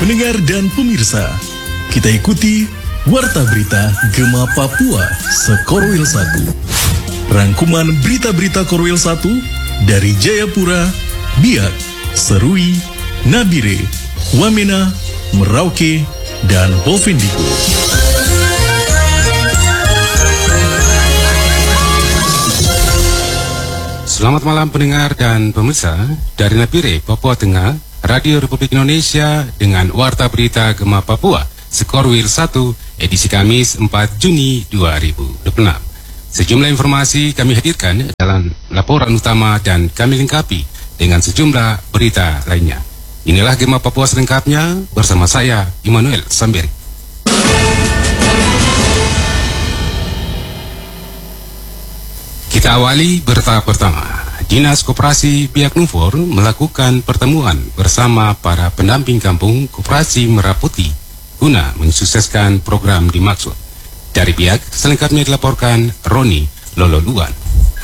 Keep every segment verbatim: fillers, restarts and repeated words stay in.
Pendengar dan pemirsa, kita ikuti Warta Berita Gema Papua Sekorwil satu. Rangkuman berita-berita Korwil satu dari Jayapura, Biak, Serui, Nabire, Wamena, Merauke, dan Bovendigul. Selamat malam pendengar dan pemirsa dari Nabire, Papua Tengah, Radio Republik Indonesia dengan Warta Berita Gema Papua Sekorwil satu, edisi Kamis empat Juni dua ribu dua puluh enam. Sejumlah informasi kami hadirkan dalam laporan utama dan kami lengkapi dengan sejumlah berita lainnya. Inilah Gema Papua selengkapnya bersama saya, Immanuel Samberi. Kita awali berita pertama. Dinas Koperasi Biak Numfor melakukan pertemuan bersama para pendamping kampung Koperasi Meraputi guna mensukseskan program dimaksud. Dari Biak, selengkapnya dilaporkan Roni Lololuan.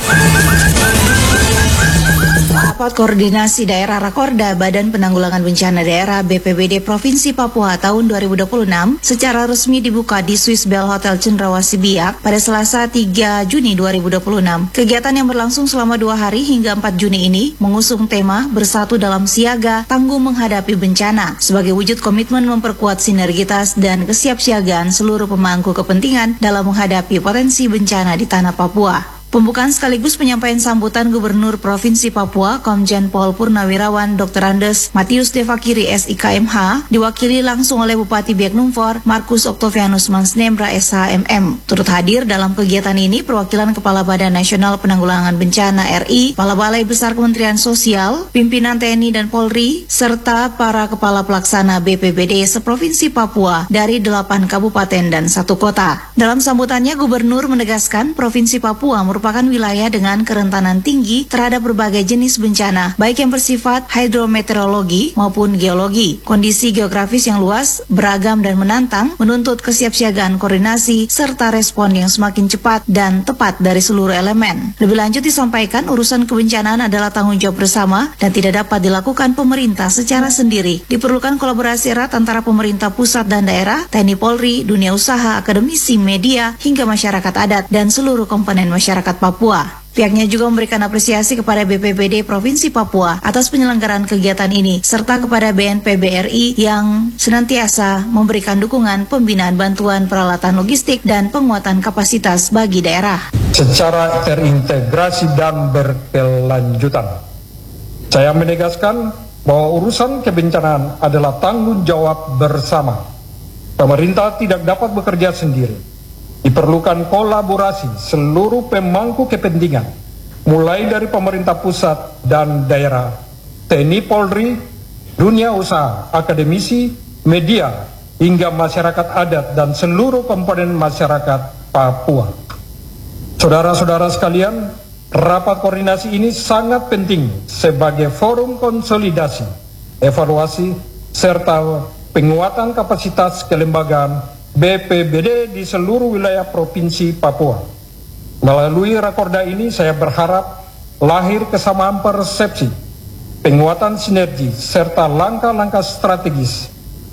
Rapat Koordinasi Daerah Rakorda Badan Penanggulangan Bencana Daerah B P B D Provinsi Papua tahun dua ribu dua puluh enam secara resmi dibuka di Swiss Bell Hotel Cendrawasih Biak pada Selasa tiga Juni dua ribu dua puluh enam. Kegiatan yang berlangsung selama dua hari hingga empat Juni ini mengusung tema Bersatu dalam Siaga, Tangguh Menghadapi Bencana sebagai wujud komitmen memperkuat sinergitas dan kesiapsiagaan seluruh pemangku kepentingan dalam menghadapi potensi bencana di tanah Papua. Pembukaan sekaligus penyampaian sambutan Gubernur Provinsi Papua Komjen Pol Purnawirawan Doktor Andes Matius Devakiri S I K M H diwakili langsung oleh Bupati Biak Numfor Markus Octavianus Mansnembra S H M M. Turut hadir dalam kegiatan ini perwakilan Kepala Badan Nasional Penanggulangan Bencana R I, Kepala Balai Besar Kementerian Sosial, pimpinan T N I dan Polri, serta para Kepala Pelaksana B P B D seprovinsi Papua dari delapan kabupaten dan satu kota. Dalam sambutannya Gubernur menegaskan Provinsi Papua merupakan merupakan wilayah dengan kerentanan tinggi terhadap berbagai jenis bencana, baik yang bersifat hidrometeorologi maupun geologi. Kondisi geografis yang luas, beragam dan menantang menuntut kesiapsiagaan koordinasi serta respon yang semakin cepat dan tepat dari seluruh elemen. Lebih lanjut disampaikan urusan kebencanaan adalah tanggung jawab bersama dan tidak dapat dilakukan pemerintah secara sendiri. Diperlukan kolaborasi erat antara pemerintah pusat dan daerah, T N I Polri, dunia usaha, akademisi, media, hingga masyarakat adat dan seluruh komponen masyarakat Papua. Pihaknya juga memberikan apresiasi kepada B P B D Provinsi Papua atas penyelenggaraan kegiatan ini, serta kepada B N P B R I yang senantiasa memberikan dukungan pembinaan bantuan peralatan logistik dan penguatan kapasitas bagi daerah. Secara terintegrasi dan berkelanjutan, saya menegaskan bahwa urusan kebencanaan adalah tanggung jawab bersama. Pemerintah tidak dapat bekerja sendiri. Diperlukan kolaborasi seluruh pemangku kepentingan, mulai dari pemerintah pusat dan daerah, T N I Polri, dunia usaha, akademisi, media, hingga masyarakat adat dan seluruh komponen masyarakat Papua. Saudara-saudara sekalian, rapat koordinasi ini sangat penting sebagai forum konsolidasi, evaluasi, serta penguatan kapasitas kelembagaan B P B D di seluruh wilayah Provinsi Papua. Melalui rakorda ini saya berharap lahir kesamaan persepsi, penguatan sinergi, serta langkah-langkah strategis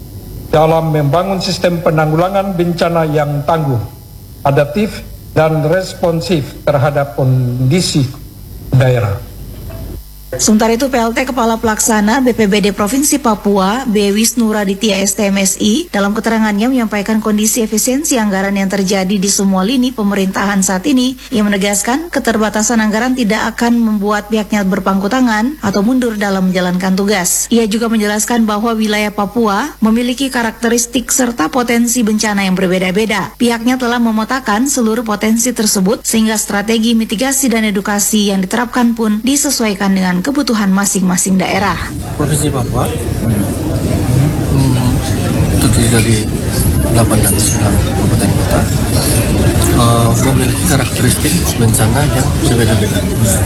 dalam membangun sistem penanggulangan bencana yang tangguh, adaptif, dan responsif terhadap kondisi daerah. Sementara itu, P L T Kepala Pelaksana B P B D Provinsi Papua, B. Wisnu Raditya S T M S I, dalam keterangannya menyampaikan kondisi efisiensi anggaran yang terjadi di semua lini pemerintahan saat ini. Ia menegaskan keterbatasan anggaran tidak akan membuat pihaknya berpangku tangan atau mundur dalam menjalankan tugas. Ia juga menjelaskan bahwa wilayah Papua memiliki karakteristik serta potensi bencana yang berbeda-beda. Pihaknya telah memetakan seluruh potensi tersebut sehingga strategi mitigasi dan edukasi yang diterapkan pun disesuaikan dengan kebutuhan masing-masing daerah. Provinsi Papua hmm, tentu dari delapan dan sembilan kabupaten kota uh, memiliki karakteristik bencana yang berbeda-beda.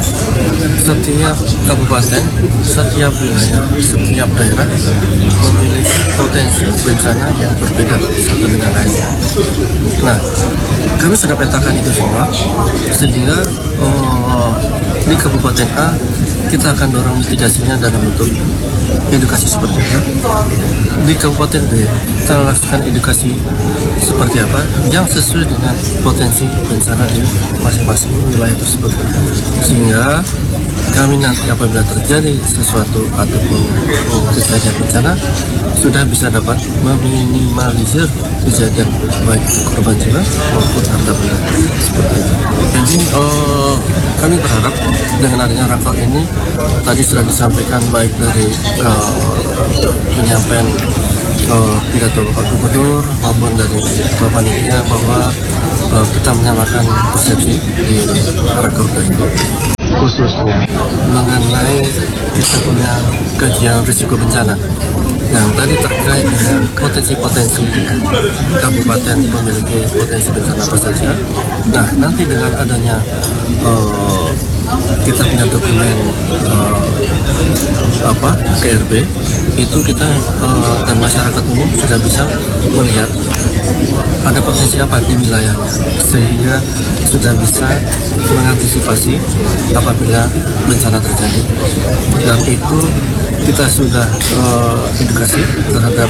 Setiap kabupaten, setiap wilayah, setiap daerah memiliki potensi bencana yang berbeda satu dengan lainnya. Nah, kami sudah petakan itu semua, sehingga uh, di Kabupaten A kita akan dorong mitigasinya dalam bentuk edukasi seperti apa. Di Kabupaten B kita lakukan edukasi seperti apa yang sesuai dengan potensi bencana di masing-masing wilayah tersebut, sehingga kami nanti apabila terjadi sesuatu ataupun kejadian bencana sudah bisa dapat meminimalisir kejadian baik korban jiwa maupun harta benda seperti itu. Jadi uh, kami berharap dengan adanya rakor ini tadi sudah disampaikan baik dari uh, penyampaian uh, pidato Bapak Gubernur maupun dari Bapak Panitia bahwa uh, kita menyamakan persepsi di rakor ini, khususnya mengenai kita punya kajian risiko bencana yang tadi terkait dengan potensi-potensi kabupaten memiliki potensi bencana apa saja. Nah, nanti dengan adanya uh, kita punya dokumen uh, apa K R B itu kita uh, dan masyarakat umum sudah bisa melihat ada potensi apa di wilayahnya, sehingga sudah bisa mengantisipasi apabila bencana terjadi. Dan itu kita sudah uh, edukasi terhadap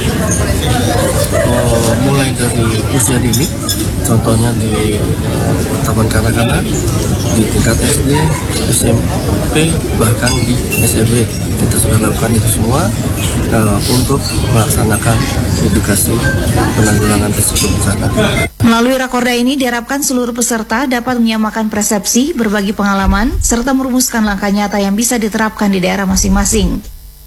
uh, mulai dari usia dini, contohnya di taman kanak-kanak, di tingkat S D, S M P, bahkan di S M P. Kita sudah lakukan itu semua uh, untuk melaksanakan edukasi penanggulangan risiko bencana. Melalui rakorda ini diharapkan seluruh peserta dapat menyamakan persepsi, berbagi pengalaman, serta merumuskan langkah nyata yang bisa diterapkan di daerah masing-masing.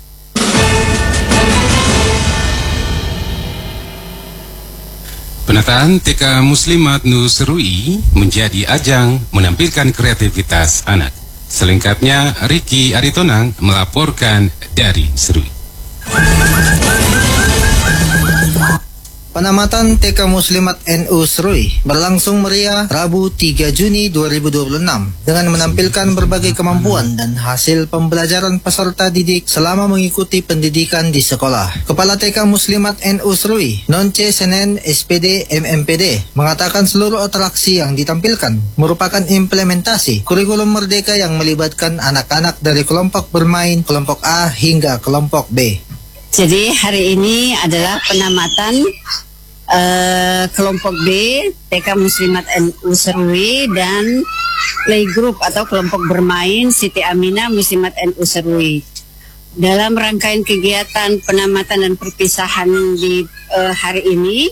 Penataan T K Muslimat Nusrui menjadi ajang menampilkan kreativitas anak. Selengkapnya Riki Aritonang melaporkan dari Serui. Penamatan T K Muslimat N U Serui berlangsung meriah Rabu tiga Juni dua ribu dua puluh enam dengan menampilkan berbagai kemampuan dan hasil pembelajaran peserta didik selama mengikuti pendidikan di sekolah. Kepala T K Muslimat N U Serui, Nonce Senen S P D M M P D, mengatakan seluruh atraksi yang ditampilkan merupakan implementasi kurikulum merdeka yang melibatkan anak-anak dari kelompok bermain, kelompok A hingga kelompok B. Jadi hari ini adalah penamatan uh, kelompok B, T K Muslimat N U Serui, dan playgroup atau kelompok bermain Siti Aminah Muslimat N U Serui. Dalam rangkaian kegiatan penamatan dan perpisahan di uh, hari ini,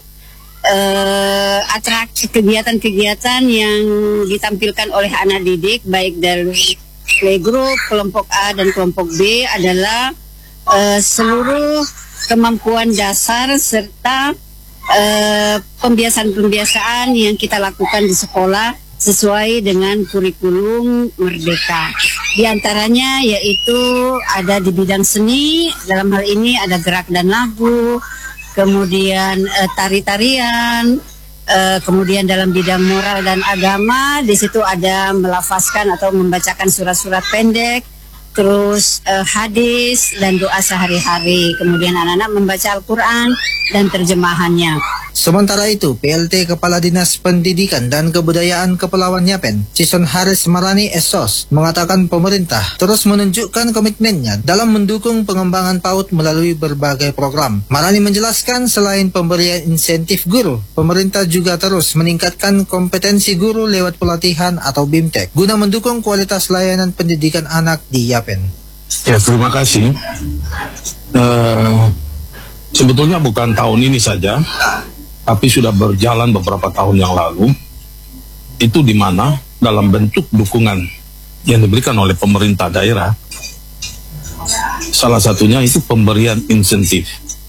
uh, atraksi kegiatan-kegiatan yang ditampilkan oleh anak didik baik dari playgroup, kelompok A dan kelompok B adalah Uh, seluruh kemampuan dasar serta uh, pembiasaan-pembiasaan yang kita lakukan di sekolah sesuai dengan kurikulum merdeka. Di antaranya yaitu ada di bidang seni, dalam hal ini ada gerak dan lagu, kemudian uh, tari-tarian, uh, kemudian dalam bidang moral dan agama, di situ ada melafazkan atau membacakan surat-surat pendek, terus uh, hadis dan doa sehari-hari, kemudian anak-anak membaca Al-Quran dan terjemahannya. Sementara itu, P L T Kepala Dinas Pendidikan dan Kebudayaan Kepulauan Yapen, Cison Haris Marani S O S, mengatakan pemerintah terus menunjukkan komitmennya dalam mendukung pengembangan PAUD melalui berbagai program. Marani menjelaskan selain pemberian insentif guru, pemerintah juga terus meningkatkan kompetensi guru lewat pelatihan atau BIMTEK guna mendukung kualitas layanan pendidikan anak di Yapen. Ya, terima kasih. Uh, sebetulnya bukan tahun ini saja, tapi sudah berjalan beberapa tahun yang lalu, itu di mana dalam bentuk dukungan yang diberikan oleh pemerintah daerah, salah satunya itu pemberian insentif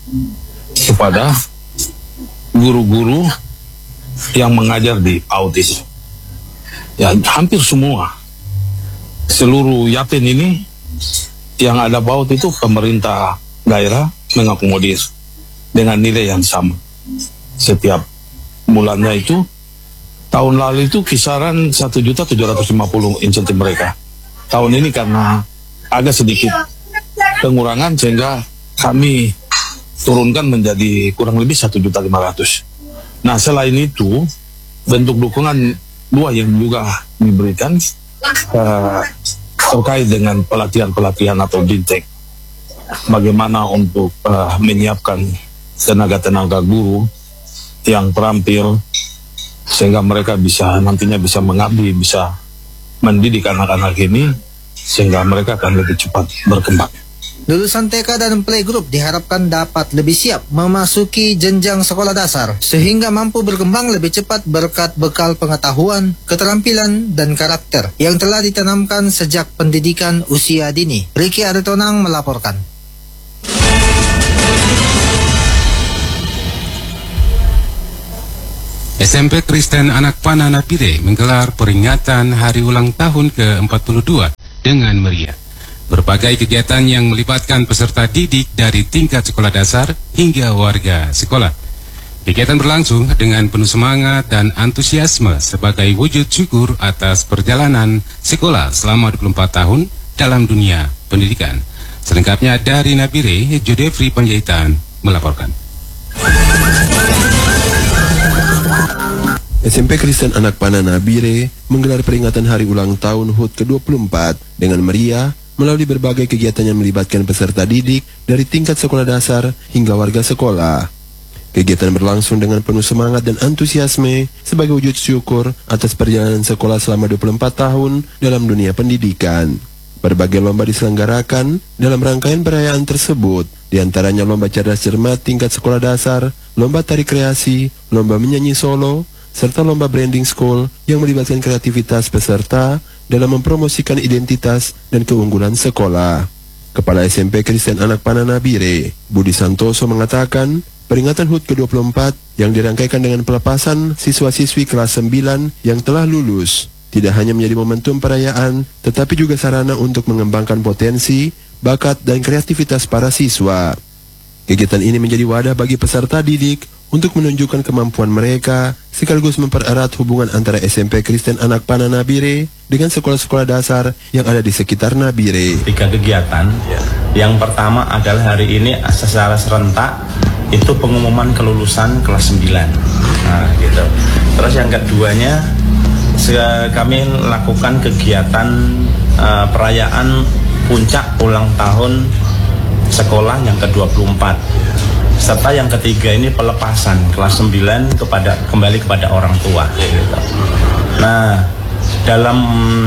kepada guru-guru yang mengajar di PAUD ini. Ya, hampir semua, seluruh Yapen ini yang ada PAUD itu pemerintah daerah mengakomodir dengan nilai yang sama. setiap bulannya itu. Tahun lalu itu kisaran satu juta tujuh ratus lima puluh insentif mereka. Tahun ini karena agak sedikit pengurangan sehingga kami turunkan menjadi kurang lebih satu juta lima ratus. Nah, selain itu bentuk dukungan dua yang juga diberikan uh, terkait dengan pelatihan-pelatihan atau bintek. Bagaimana untuk uh, menyiapkan tenaga-tenaga guru yang terampil sehingga mereka bisa nantinya bisa mengabdi, bisa mendidik anak-anak ini sehingga mereka akan lebih cepat berkembang. Lulusan T K dan playgroup diharapkan dapat lebih siap memasuki jenjang sekolah dasar sehingga mampu berkembang lebih cepat berkat bekal pengetahuan, keterampilan, dan karakter yang telah ditanamkan sejak pendidikan usia dini. Ricky Aritonang melaporkan. S M P Kristen Anak Panah Nabire menggelar peringatan hari ulang tahun ke empat puluh dua dengan meriah. Berbagai kegiatan yang melibatkan peserta didik dari tingkat sekolah dasar hingga warga sekolah. Kegiatan berlangsung dengan penuh semangat dan antusiasme sebagai wujud syukur atas perjalanan sekolah selama dua puluh empat tahun dalam dunia pendidikan. Selengkapnya dari Nabire, Jodefri Panjaitan melaporkan. S M P Kristen Anak Panah Nabire menggelar peringatan hari ulang tahun H U T ke dua puluh empat dengan meriah melalui berbagai kegiatan yang melibatkan peserta didik dari tingkat sekolah dasar hingga warga sekolah. Kegiatan berlangsung dengan penuh semangat dan antusiasme sebagai wujud syukur atas perjalanan sekolah selama dua puluh empat tahun dalam dunia pendidikan. Berbagai lomba diselenggarakan dalam rangkaian perayaan tersebut, diantaranya lomba cerdas cermat tingkat sekolah dasar, lomba tari kreasi, lomba menyanyi solo, serta lomba branding school yang melibatkan kreativitas peserta dalam mempromosikan identitas dan keunggulan sekolah. Kepala S M P Kristen Anak Panah Nabire, Budi Santoso mengatakan, peringatan H U T ke dua puluh empat yang dirangkaikan dengan pelepasan siswa-siswi kelas sembilan yang telah lulus tidak hanya menjadi momentum perayaan, tetapi juga sarana untuk mengembangkan potensi, bakat, dan kreativitas para siswa. Kegiatan ini menjadi wadah bagi peserta didik untuk menunjukkan kemampuan mereka, sekaligus mempererat hubungan antara S M P Kristen Anak Panah Nabire dengan sekolah-sekolah dasar yang ada di sekitar Nabire. Tiga kegiatan. Yang pertama adalah hari ini secara serentak itu pengumuman kelulusan kelas sembilan. Nah, gitu. Terus yang keduanya kami lakukan kegiatan uh, perayaan puncak ulang tahun sekolah yang ke dua puluh empat. Serta yang ketiga ini pelepasan kelas sembilan kepada kembali kepada orang tua. Gitu. Nah, dalam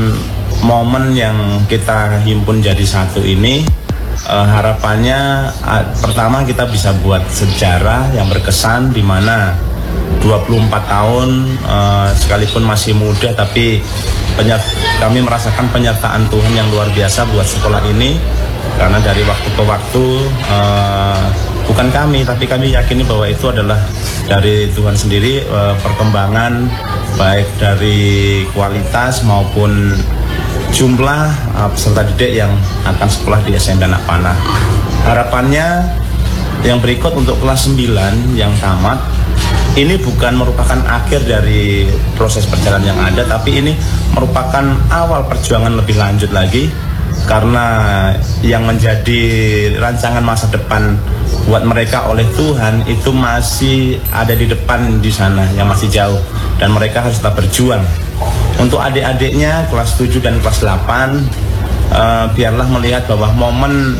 momen yang kita himpun jadi satu ini, uh, harapannya uh, pertama kita bisa buat sejarah yang berkesan di mana dua puluh empat tahun uh, sekalipun masih muda tapi penyert, kami merasakan penyertaan Tuhan yang luar biasa buat sekolah ini, karena dari waktu ke waktu uh, bukan kami, tapi kami yakini bahwa itu adalah dari Tuhan sendiri, uh, perkembangan baik dari kualitas maupun jumlah uh, peserta didik yang akan sekolah di S M P Anak Panah. Harapannya yang berikut untuk kelas sembilan yang tamat, ini bukan merupakan akhir dari proses perjalanan yang ada, tapi ini merupakan awal perjuangan lebih lanjut lagi, karena yang menjadi rancangan masa depan buat mereka oleh Tuhan itu masih ada di depan di sana, yang masih jauh, dan mereka harus tetap berjuang. Untuk adik-adiknya kelas tujuh dan kelas delapan, uh, biarlah melihat bahwa momen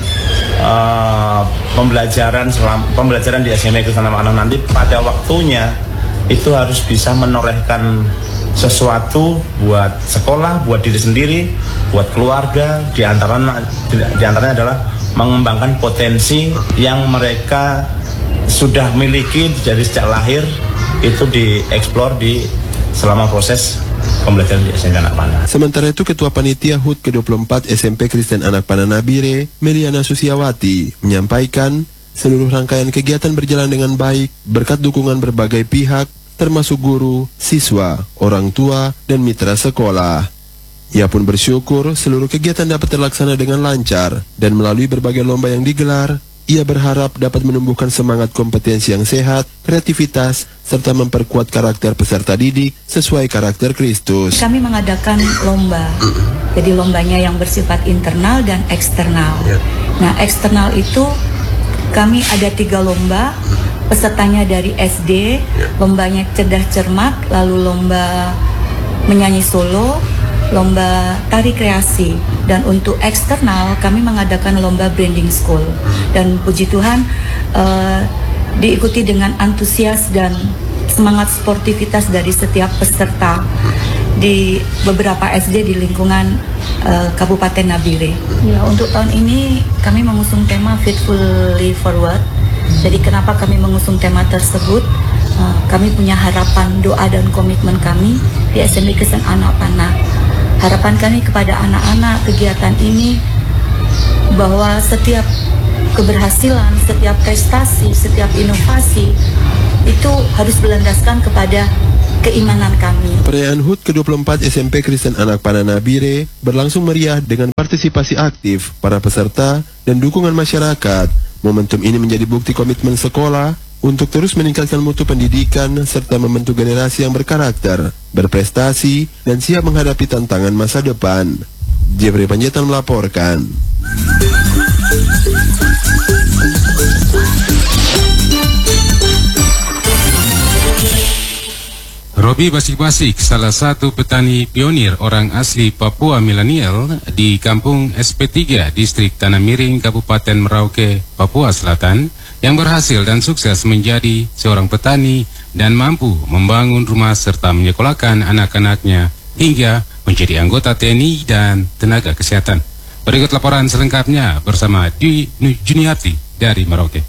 uh, pembelajaran selam, pembelajaran di S M P Kristen Anak Panah nanti pada waktunya itu harus bisa menorehkan sesuatu buat sekolah, buat diri sendiri, buat keluarga. Di antaranya, di antaranya adalah mengembangkan potensi yang mereka sudah miliki dari sejak lahir, itu dieksplor di selama proses pembelajaran di S M P Anak Panah. Sementara itu, Ketua Panitia H U T ke dua puluh empat S M P Kristen Anak Panah Nabire, Meliana Susiawati, menyampaikan seluruh rangkaian kegiatan berjalan dengan baik berkat dukungan berbagai pihak, termasuk guru, siswa, orang tua, dan mitra sekolah. Ia pun bersyukur seluruh kegiatan dapat terlaksana dengan lancar dan melalui berbagai lomba yang digelar, ia berharap dapat menumbuhkan semangat kompetensi yang sehat, kreativitas, serta memperkuat karakter peserta didik sesuai karakter Kristus. Kami mengadakan lomba, jadi lombanya yang bersifat internal dan eksternal. Nah, eksternal itu kami ada tiga lomba, pesertanya dari S D, lombanya cerdas cermat, lalu lomba menyanyi solo, lomba tari kreasi. Dan untuk eksternal kami mengadakan lomba branding school. Dan puji Tuhan uh, diikuti dengan antusias dan semangat sportivitas dari setiap peserta di beberapa S D di lingkungan uh, Kabupaten Nabire. Ya, untuk tahun ini kami mengusung tema Faithfully Forward. Jadi kenapa kami mengusung tema tersebut? Uh, kami punya harapan, doa dan komitmen kami di S M P Kristen Anak Panah. Harapan kami kepada anak-anak kegiatan ini bahwa setiap keberhasilan, setiap prestasi, setiap inovasi itu harus berlandaskan kepada keimanan kami. Perayaan H U T ke dua puluh empat S M P Kristen Anak Panah Nabire berlangsung meriah dengan partisipasi aktif para peserta dan dukungan masyarakat. Momentum ini menjadi bukti komitmen sekolah untuk terus meningkatkan mutu pendidikan serta membentuk generasi yang berkarakter, berprestasi, dan siap menghadapi tantangan masa depan. Jeffrey Panjaitan melaporkan. Robi Basik-Basik, salah satu petani pionir orang asli Papua milenial di Kampung S P tiga, Distrik Tanah Miring, Kabupaten Merauke, Papua Selatan, yang berhasil dan sukses menjadi seorang petani dan mampu membangun rumah serta menyekolahkan anak-anaknya hingga menjadi anggota T N I dan tenaga kesehatan. Berikut laporan selengkapnya bersama Dwi Juniati dari Merauke.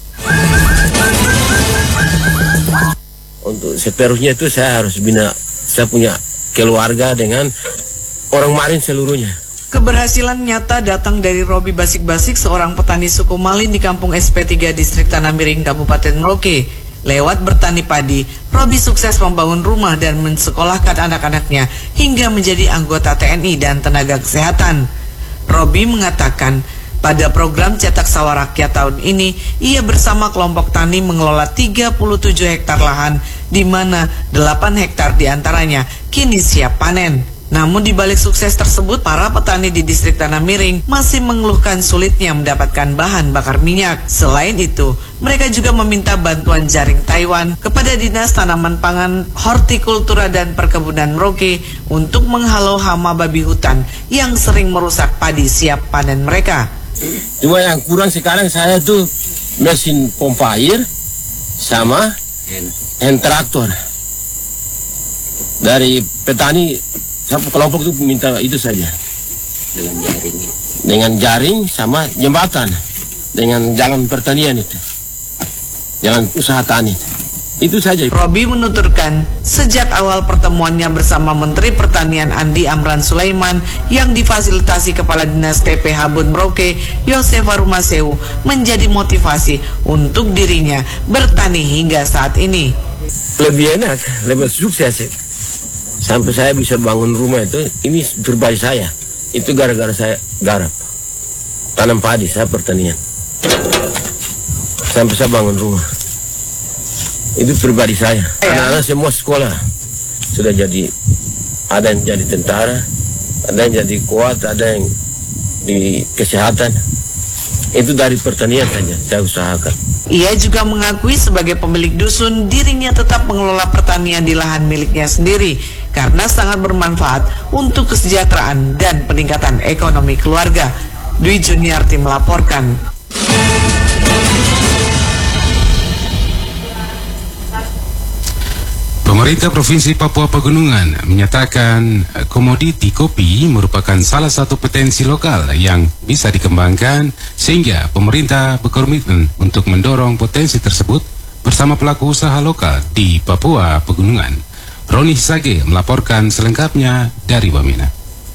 Untuk seterusnya itu saya harus bina, saya punya keluarga dengan orang Marin seluruhnya. Keberhasilan nyata datang dari Robi Basik-Basik, seorang petani suku Malin di Kampung S P tiga Distrik Tanah Miring, Kabupaten Merauke. Lewat bertani padi, Robi sukses membangun rumah dan mensekolahkan anak-anaknya hingga menjadi anggota T N I dan tenaga kesehatan. Robi mengatakan, pada program Cetak Sawah Rakyat tahun ini, ia bersama kelompok tani mengelola tiga puluh tujuh hektar lahan, di mana delapan hektar diantaranya kini siap panen. Namun di balik sukses tersebut, para petani di Distrik Tanah Miring masih mengeluhkan sulitnya mendapatkan bahan bakar minyak. Selain itu, mereka juga meminta bantuan jaring Taiwan kepada Dinas Tanaman Pangan, Hortikultura dan Perkebunan Merauke untuk menghalau hama babi hutan yang sering merusak padi siap panen mereka. Cuma yang kurang sekarang saya tuh mesin pompa air sama hand traktor. Dari petani satu kelompok itu minta itu saja. Dengan jaring. Dengan jaring sama jembatan. Dengan jalan pertanian itu. Jalan usaha tani. Itu saja. Robi menuturkan, sejak awal pertemuannya bersama Menteri Pertanian Andi Amran Sulaiman yang difasilitasi Kepala Dinas T P Habun Merauke, Yosefa Rumaseu, menjadi motivasi untuk dirinya bertani hingga saat ini. Lebih enak, lebih sukses. Sampai saya bisa bangun rumah itu, ini pribadi saya. Itu gara-gara saya garap. Tanam padi, saya pertanian. Sampai saya bangun rumah. Itu pribadi saya. Anak-anak semua sekolah sudah jadi, ada yang jadi tentara, ada yang jadi kuat, ada yang di kesehatan. Itu dari pertanian saja saya usahakan. Ia juga mengakui sebagai pemilik dusun, dirinya tetap mengelola pertanian di lahan miliknya sendiri karena sangat bermanfaat untuk kesejahteraan dan peningkatan ekonomi keluarga. Dwi Juniarti melaporkan. Pemerintah Provinsi Papua Pegunungan menyatakan komoditi kopi merupakan salah satu potensi lokal yang bisa dikembangkan, sehingga pemerintah berkomitmen untuk mendorong potensi tersebut bersama pelaku usaha lokal di Papua Pegunungan. Roni Sage melaporkan selengkapnya dari Wamena.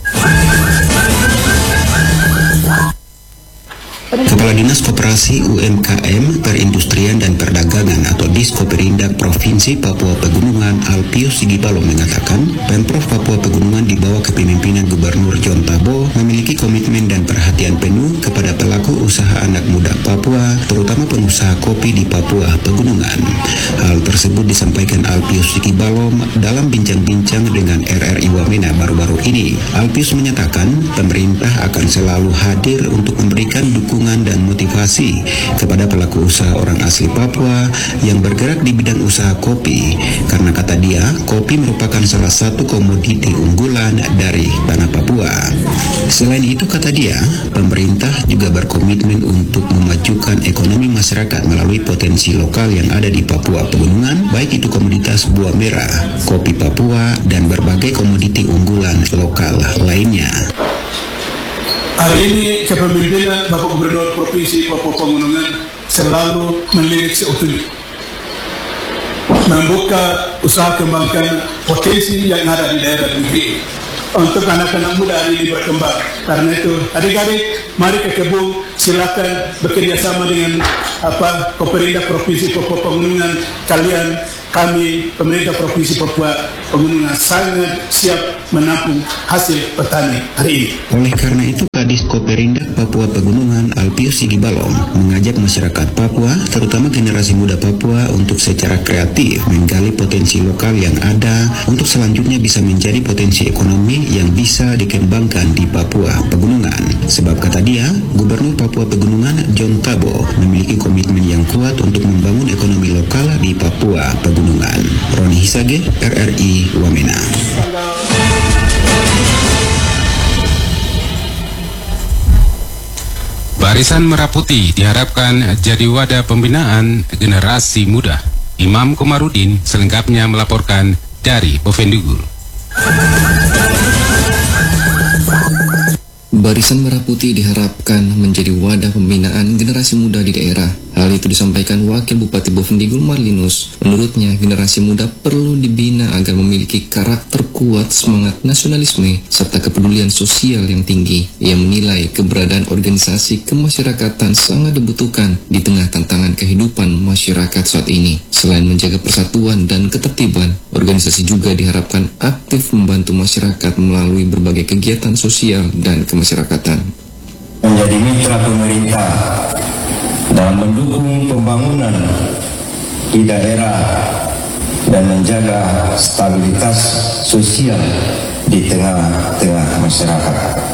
Kepala Dinas Koperasi U M K M, Perindustrian dan Perdagangan atau Diskoperindak Provinsi Papua Pegunungan Pegunungan Alpius Sigibalo mengatakan, Pemprov Papua Pegunungan di bawah kepemimpinan Gubernur John Tabo memiliki komitmen dan perhatian penuh kepada pelaku usaha anak muda Papua, terutama pengusaha kopi di Papua Pegunungan. Hal tersebut disampaikan Alpius Sigibalo dalam bincang-bincang dengan R R I Wamena baru-baru ini. Alpius menyatakan pemerintah akan selalu hadir untuk memberikan dukungan dan motivasi kepada pelaku usaha orang asli Papua yang bergerak di bidang usaha kopi, karena kata dia, kopi merupakan salah satu komoditi unggulan dari tanah Papua. Selain itu, kata dia, pemerintah juga berkomitmen untuk memajukan ekonomi masyarakat melalui potensi lokal yang ada di Papua Pegunungan, baik itu komoditas buah merah, kopi Papua, dan berbagai komoditi unggulan lokal lainnya. Hari ini kepemimpinan Bapak Gubernur Provinsi Papua Pegunungan selalu melirik seutuhnya, membuka usaha kembangkan potensi yang ada di daerah ini untuk anak-anak muda hari ini berkembang. Karena itu, adik-adik, mari ke kebun, silakan bekerja sama dengan apa pemerintah Provinsi Papua Pegunungan. Kalian, kami pemerintah Provinsi Papua Pegunungan sangat siap menampung hasil petani hari ini. Oleh karena itu, Kadis Koperindak Papua Pegunungan Alpius Sigibalom mengajak masyarakat Papua, terutama generasi muda Papua, untuk secara kreatif menggali potensi lokal yang ada untuk selanjutnya bisa menjadi potensi ekonomi yang bisa dikembangkan di Papua Pegunungan. Sebab kata dia, Gubernur Papua Pegunungan John Tabo memiliki komitmen yang kuat untuk membangun ekonomi lokal di Papua Pegunungan. Roni Hisage, R R I Wamena. Barisan Merah Putih diharapkan jadi wadah pembinaan generasi muda. Imam Komarudin selengkapnya melaporkan dari Bovendugul. Barisan Merah Putih diharapkan menjadi wadah pembinaan generasi muda di daerah. Hal itu disampaikan Wakil Bupati Bovendugul Marlinus. Menurutnya, generasi muda perlu dibina agar memiliki karakter kuat, semangat nasionalisme, serta kepedulian sosial yang tinggi. Ia menilai keberadaan organisasi kemasyarakatan sangat dibutuhkan di tengah tantangan kehidupan masyarakat saat ini. Selain menjaga persatuan dan ketertiban, organisasi juga diharapkan aktif membantu masyarakat melalui berbagai kegiatan sosial dan kemasyarakatan. Menjadi mitra pemerintah dalam mendukung pembangunan di daerah dan menjaga stabilitas sosial di tengah-tengah masyarakat.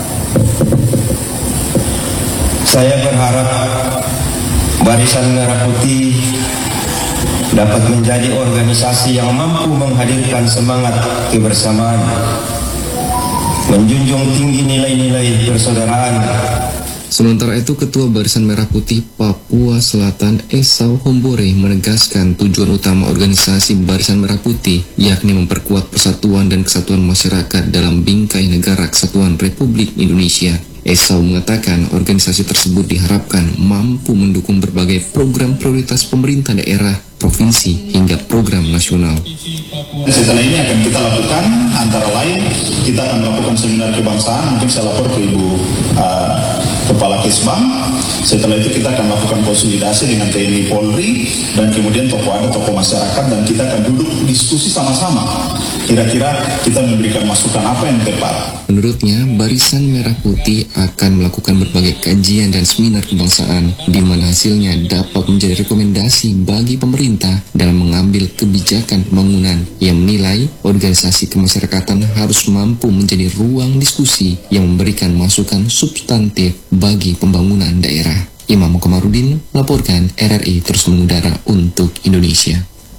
Saya berharap Barisan Merah Putih dapat menjadi organisasi yang mampu menghadirkan semangat kebersamaan, menjunjung tinggi nilai-nilai persaudaraan. Sementara itu, Ketua Barisan Merah Putih Papua Selatan Esau Hombore menegaskan tujuan utama organisasi Barisan Merah Putih yakni memperkuat persatuan dan kesatuan masyarakat dalam bingkai negara kesatuan Republik Indonesia. Esau mengatakan organisasi tersebut diharapkan mampu mendukung berbagai program prioritas pemerintah daerah, provinsi, hingga program nasional. Setelah ini akan kita lakukan, antara lain kita akan melakukan seminar kebangsaan, mungkin saya lapor ke Ibu uh, Kepala Kesbang. Setelah itu kita akan melakukan konsolidasi dengan T N I Polri dan kemudian tokoh adat, tokoh masyarakat, dan kita akan duduk diskusi sama-sama. Kira-kira kita memberikan masukan apa yang tepat. Menurutnya, Barisan Merah Putih akan melakukan berbagai kajian dan seminar kebangsaan, di mana hasilnya dapat menjadi rekomendasi bagi pemerintah dalam mengambil kebijakan pembangunan. Yang menilai organisasi kemasyarakatan harus mampu menjadi ruang diskusi yang memberikan masukan substantif bagi pembangunan daerah. Imam Komarudin melaporkan R R I terus mengudara untuk Indonesia.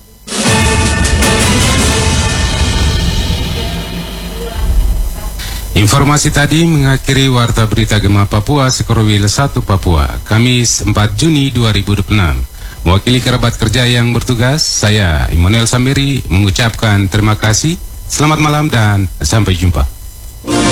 Informasi tadi mengakhiri Warta Berita Gema Papua Sekorowil satu Papua, Kamis empat Juni dua ribu dua puluh enam. Mewakili kerabat kerja yang bertugas, saya Immanuel Samiri mengucapkan terima kasih, selamat malam dan sampai jumpa.